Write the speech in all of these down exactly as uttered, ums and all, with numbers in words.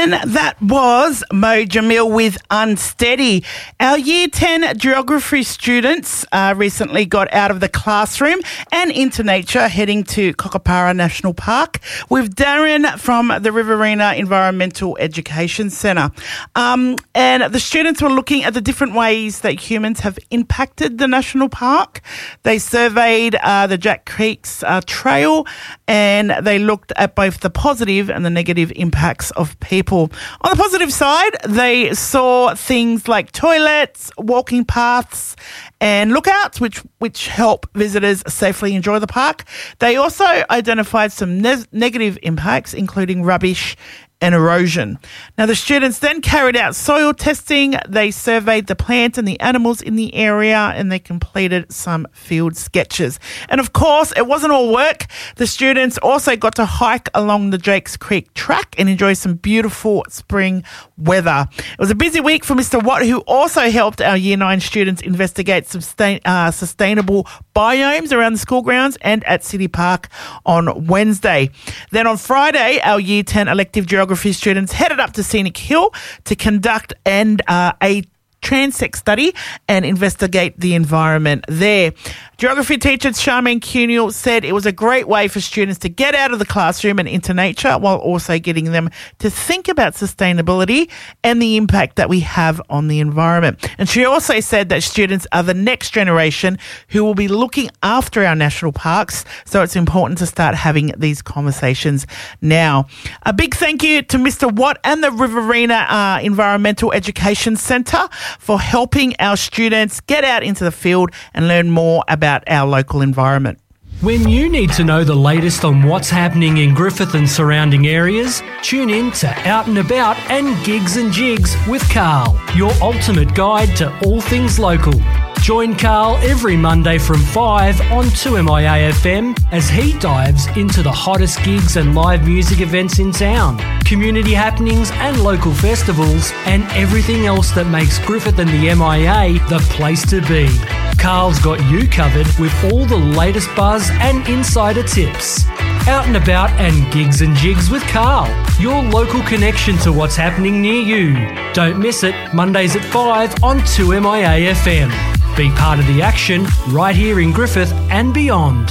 And that was Mo Jamil with Unsteady. Our Year ten geography students uh, recently got out of the classroom and into nature, heading to Cockapara National Park with Darren from the Riverina Environmental Education Centre. Um, and the students were looking at the different ways that humans have impacted the national park. They surveyed uh, the Jack Creeks uh, Trail, and they looked at both the positive and the negative impacts of people. People. On the positive side, they saw things like toilets, walking paths and lookouts, which which help visitors safely enjoy the park. They also identified some ne- negative impacts, including rubbish and erosion. Now, the students then carried out soil testing. They surveyed the plants and the animals in the area, and they completed some field sketches. And of course, it wasn't all work. The students also got to hike along the Jakes Creek track and enjoy some beautiful spring weather. It was a busy week for Mister Watt, who also helped our Year nine students investigate sustain, uh, sustainable biomes around the school grounds and at City Park on Wednesday. Then on Friday, our Year ten elective geography students headed up to Scenic Hill to conduct and uh, a transect study and investigate the environment there. Geography teacher Charmaine Cuniel said it was a great way for students to get out of the classroom and into nature, while also getting them to think about sustainability and the impact that we have on the environment. And she also said that students are the next generation who will be looking after our national parks, so it's important to start having these conversations now. A big thank you to Mister Watt and the Riverina uh, Environmental Education Centre for helping our students get out into the field and learn more about our local environment. When you need to know the latest on what's happening in Griffith and surrounding areas, tune in to Out and About and Gigs and Jigs with Carl, your ultimate guide to all things local. Join Carl every Monday from five on two M I A F M as he dives into the hottest gigs and live music events in town, community happenings and local festivals, and everything else that makes Griffith and the M I A the place to be. Carl's got you covered with all the latest buzz and insider tips. Out and About and Gigs and Jigs with Carl, your local connection to what's happening near you. Don't miss it, Mondays at five on two M I A F M. Be part of the action right here in Griffith and beyond.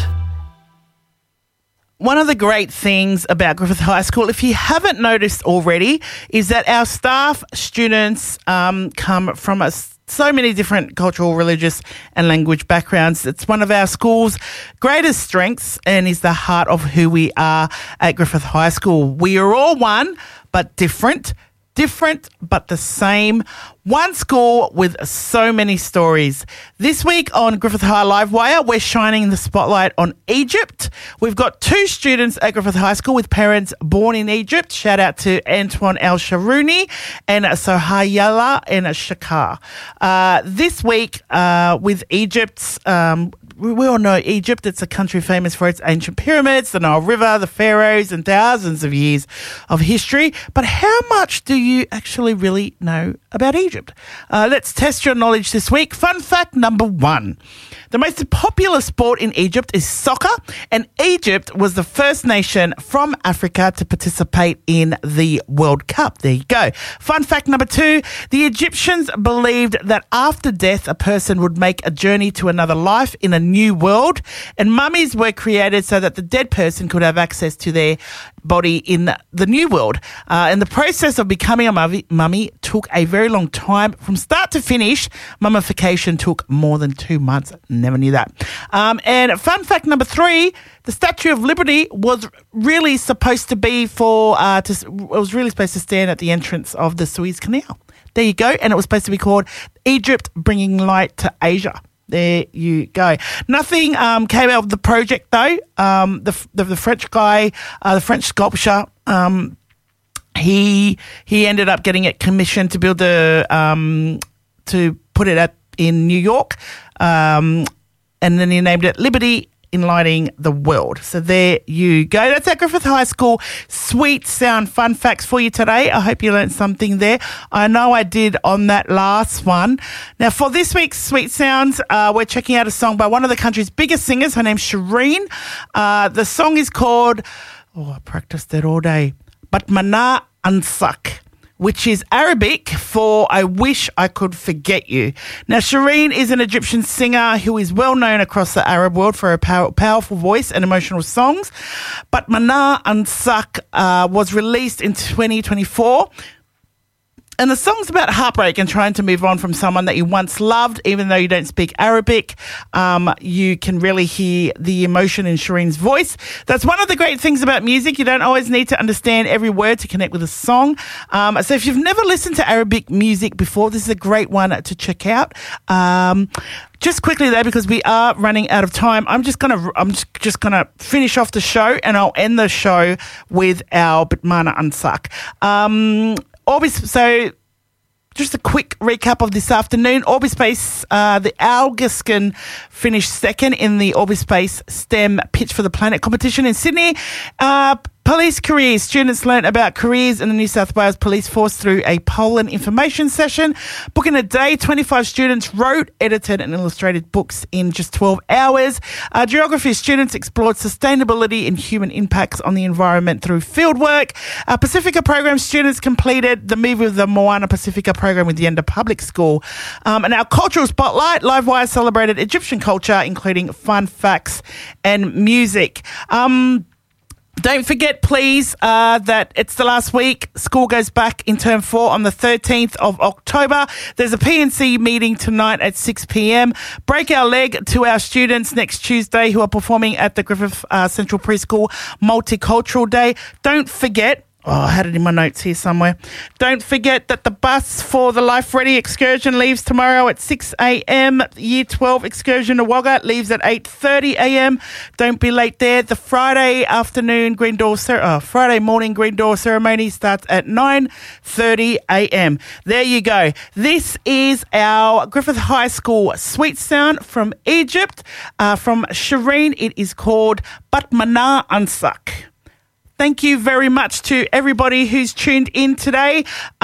One of the great things about Griffith High School, if you haven't noticed already, is that our staff, students, um, come from a so many different cultural, religious and language backgrounds. It's one of our school's greatest strengths and is the heart of who we are at Griffith High School. We are all one, but different. Different but the same. One school with so many stories. This week on Griffith High Livewire, we're shining the spotlight on Egypt. We've got two students at Griffith High School with parents born in Egypt. Shout out to Antoine El Sharouni and Sohayala and Shakar. Uh, this week uh, with Egypt's um, we all know Egypt. It's a country famous for its ancient pyramids, the Nile River, the pharaohs, and thousands of years of history. But how much do you actually really know about Egypt? Uh, let's test your knowledge this week. Fun fact number one. The most popular sport in Egypt is soccer, and Egypt was the first nation from Africa to participate in the World Cup. There you go. Fun fact number two. The Egyptians believed that after death, a person would make a journey to another life in a new world, and mummies were created so that the dead person could have access to their body in the new world. Uh, and the process of becoming a mummy, mummy took a very long time. From start to finish, mummification took more than two months. Never knew that. Um, and fun fact number three, the Statue of Liberty was really supposed to be for, uh, to, it was really supposed to stand at the entrance of the Suez Canal. There you go. And it was supposed to be called Egypt Bringing Light to Asia. There you go. Nothing um, came out of the project, though. Um, the, the the French guy, uh, the French sculptor, um, he he ended up getting it commissioned to build the um, to put it at in New York, um, and then he named it Liberty, Enlightening the World. So there you go. That's our Griffith High School Sweet Sound Fun Facts for you today. I hope you learned something there. I know I did on that last one. Now, for this week's Sweet Sounds, uh, we're checking out a song by one of the country's biggest singers. Her name's Shireen. Uh, the song is called, oh, I practiced it all day, But Mana Ansak. which is Arabic for I Wish I Could Forget You. Now, Shireen is an Egyptian singer who is well known across the Arab world for her pow- powerful voice and emotional songs. But Mana Ansak uh, was released in twenty twenty-four. And the song's about heartbreak and trying to move on from someone that you once loved, even though you don't speak Arabic. Um, you can really hear the emotion in Shireen's voice. That's one of the great things about music. You don't always need to understand every word to connect with a song. Um, so if you've never listened to Arabic music before, this is a great one to check out. Um, Just quickly though, because we are running out of time, I'm just gonna I'm just, just gonna finish off the show, and I'll end the show with our Mana Ansak. Um, Orbis, so just a quick recap of this afternoon. Orbispace, uh, the Algiskin finished second in the Orbispace STEM Pitch for the Planet competition in Sydney. Uh, Police careers. Students learnt about careers in the New South Wales Police Force through a poll and information session. Book in a day, twenty-five students wrote, edited and illustrated books in just twelve hours. Uh, geography students explored sustainability and human impacts on the environment through fieldwork. Uh, Pacifica program students completed the Move with the Moana Pacifica program with the Yenda Public School. Um, and our cultural spotlight, Livewire celebrated Egyptian culture, including fun facts and music. Um... Don't forget, please, uh, that it's the last week. School goes back in term four on the thirteenth of October. There's a P N C meeting tonight at six p.m. Break our leg to our students next Tuesday who are performing at the Griffith uh, Central Preschool Multicultural Day. Don't forget, oh, I had it in my notes here somewhere. Don't forget that the bus for the Life Ready excursion leaves tomorrow at six a.m. Year twelve excursion to Wagga leaves at eight thirty a.m. Don't be late there. The Friday afternoon green door, cer- uh, Friday morning green door ceremony starts at nine thirty a.m. There you go. This is our Griffith High School sweet sound from Egypt. Uh, from Shireen, it is called But Mana Ansak. Thank you very much to everybody who's tuned in today.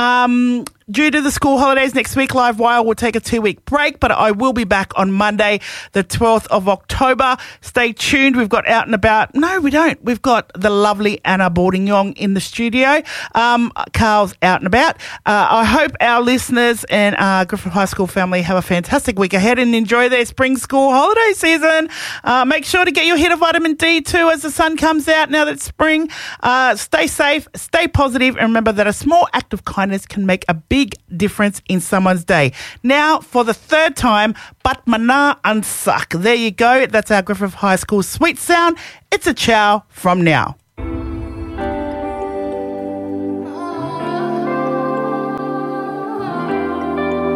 Um, due to the school holidays next week, Livewire will take a two-week break, but I will be back on Monday, the twelfth of October. Stay tuned. We've got Out and About. No, we don't. We've got the lovely Anna Bourdignon in the studio. Um, Carl's Out and About. Uh, I hope our listeners and uh, Griffith High School family have a fantastic week ahead and enjoy their spring school holiday season. Uh, make sure to get your hit of vitamin D too as the sun comes out now that it's spring. Uh, stay safe, stay positive, and remember that a small act of kindness can make a big difference in someone's day. Now, for the third time, But Mana Ansak. There you go. That's our Griffith High School sweet sound. It's a ciao from now.